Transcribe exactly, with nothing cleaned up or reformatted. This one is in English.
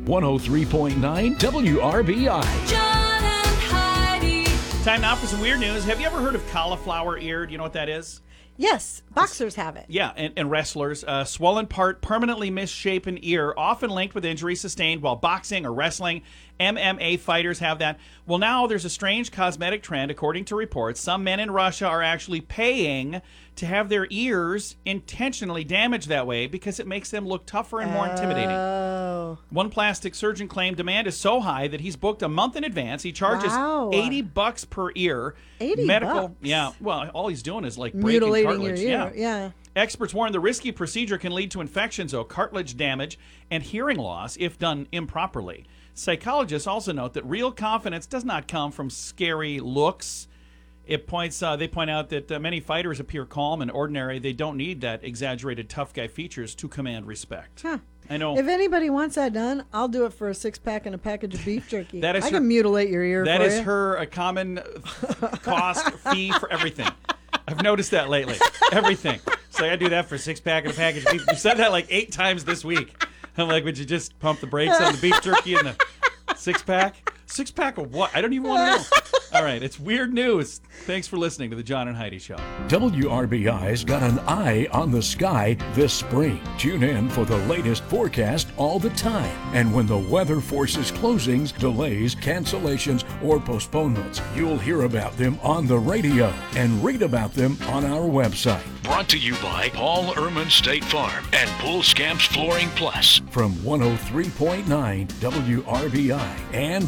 one oh three point nine W R B I. John and Heidi. Time now for some weird news. Have you ever heard of cauliflower ear? Do you know what that is? Yes, boxers have it. Yeah, and, and wrestlers. Uh, swollen part, permanently misshapen ear, often linked with injuries sustained while boxing or wrestling. M M A fighters have that. Well, now there's a strange cosmetic trend, according to reports. Some men in Russia are actually paying to have their ears intentionally damaged that way because it makes them look tougher and more intimidating. Oh. One plastic surgeon claimed demand is so high that he's booked a month in advance. He charges Wow. eighty bucks per ear. eighty Medical, bucks? Yeah. Well, all he's doing is like breaking Mutilating cartilage. your Yeah. ear. Yeah. Experts warn the risky procedure can lead to infections, though, cartilage damage, and hearing loss if done improperly. Psychologists also note that real confidence does not come from scary looks. It points. Uh, they point out that uh, many fighters appear calm and ordinary. They don't need that exaggerated tough guy features to command respect. Huh. I know. If anybody wants that done, I'll do it for a six pack and a package of beef jerky. That is I her- can mutilate your ear. That for is you. her a common cost fee for everything. I've noticed that lately. Everything. So I do that for a six pack and a package of beef. You said that like eight times this week. I'm like, would you just pump the brakes on the beef jerky and the six pack? Six pack of what? I don't even want to know. All right, it's weird news. Thanks for listening to the John and Heidi Show. W R B I's got an eye on the sky this spring. Tune in for the latest forecast all the time. And when the weather forces closings, delays, cancellations, or postponements, you'll hear about them on the radio and read about them on our website. Brought to you by Paul Ehrman State Farm and Bull Scamps Flooring Plus from one oh three point nine W R B I and